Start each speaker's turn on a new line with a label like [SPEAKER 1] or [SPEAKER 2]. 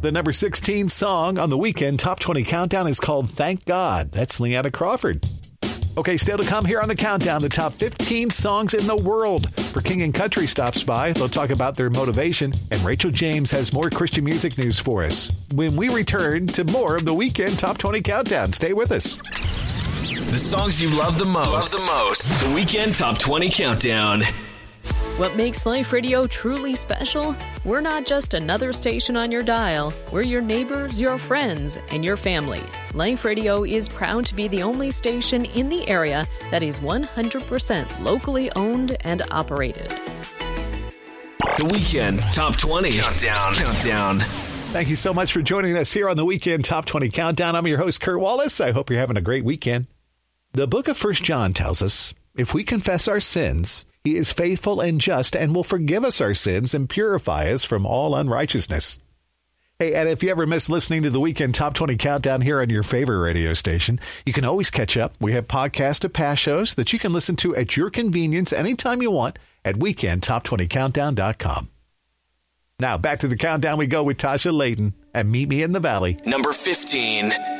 [SPEAKER 1] The number 16 song on the Weekend Top 20 Countdown is called Thank God. That's Leanna Crawford. Okay, still to come here on the countdown, the top 15 songs in the world. For King and Country stops by, they'll talk about their motivation. And Rachel James has more Christian music news for us when we return to more of the Weekend Top 20 Countdown. Stay with us.
[SPEAKER 2] The songs you love the most. The Weekend Top 20 Countdown.
[SPEAKER 3] What makes Life Radio truly special? We're not just another station on your dial. We're your neighbors, your friends, and your family. Life Radio is proud to be the only station in the area that is 100% locally owned and operated.
[SPEAKER 2] The Weekend Top 20 Countdown.
[SPEAKER 1] Thank you so much for joining us here on the Weekend Top 20 Countdown. I'm your host, Kurt Wallace. I hope you're having a great weekend. The book of 1 John tells us, if we confess our sins, He is faithful and just and will forgive us our sins and purify us from all unrighteousness. Hey, and if you ever miss listening to the Weekend Top 20 Countdown here on your favorite radio station, you can always catch up. We have podcasts of past shows that you can listen to at your convenience anytime you want at weekendtop20countdown.com. Now, back to the countdown we go with Tasha Layton and Meet Me in the Valley.
[SPEAKER 2] Number 15.